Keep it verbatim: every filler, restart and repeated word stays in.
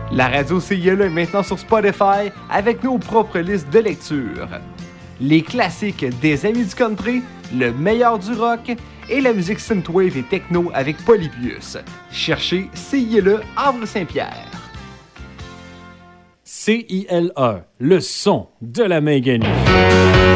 La radio C I L est maintenant sur Spotify avec nos propres listes de lecture. Les classiques des amis du country, le meilleur du rock et la musique synthwave et techno avec Polybius. Cherchez C I L E Havre-Saint-Pierre. C I L E, le son de la Main Gagnée.